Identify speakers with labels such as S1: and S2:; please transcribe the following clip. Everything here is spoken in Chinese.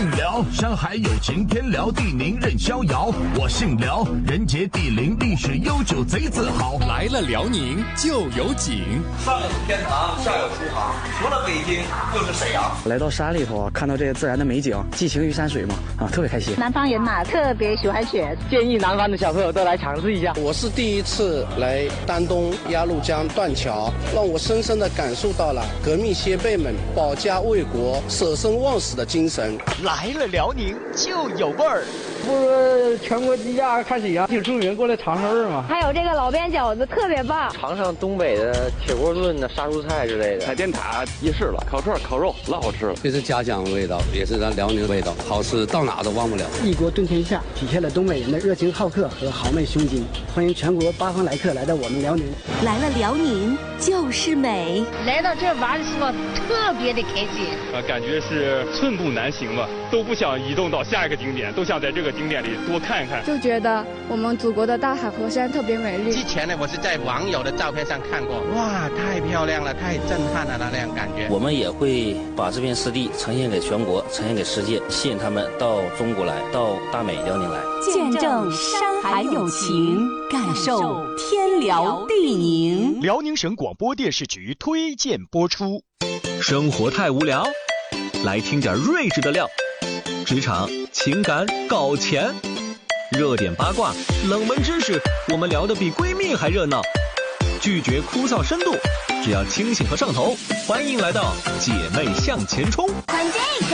S1: 姓辽，山海有情天辽地宁任逍遥。我姓辽，人杰地灵，历史悠久，贼自豪。
S2: 来了辽宁就有景，
S3: 上有天堂，下有苏杭，除了北京就是沈阳。
S4: 来到山里头啊，看到这些自然的美景，寄情于山水嘛，特别开心。
S5: 南方人嘛，特别喜欢雪，
S6: 建议南方的小朋友都来尝试一下。
S7: 我是第一次来丹东鸭绿江断桥，让我深深地感受到了革命先辈们保家卫国、舍生忘死的精神。
S8: 来了辽宁就有味儿。
S6: 不是全国第一家看沈阳挺出名，过来尝尝味儿嘛。
S5: 还有这个老边饺子特别棒，
S6: 尝尝东北的铁锅炖的杀猪菜之类的。
S9: 海淀塔夜市了，烤串烤肉老好吃了，
S10: 这是家乡味道，也是咱辽宁味道，好吃到哪都忘不了。
S11: 一国顿天下，体现了东北人的热情好客和豪迈胸襟。欢迎全国八方来客来到我们辽宁。
S12: 来了辽宁就是美，
S5: 来到这玩的时候特别的开心。
S9: 感觉是寸步难行吧，都不想移动到下一个景点，都想在这个景点里多看看。
S13: 就觉得我们祖国的大海河山特别美丽。
S14: 之前呢，我是在网友的照片上看过，哇，太漂亮了，太震撼了那样感觉。
S15: 我们也会把这片湿地呈现给全国，呈现给世界，吸引他们到中国来，到大美辽宁来，
S12: 见证山海有情，感受天辽地宁。
S8: 辽宁省广播电视局推荐播出。
S16: 生活太无聊，来听点睿智的料，职场、情感、搞钱，热点八卦、冷门知识，我们聊得比闺蜜还热闹。拒绝枯燥深度，只要清醒和上头。欢迎来到姐妹向前冲。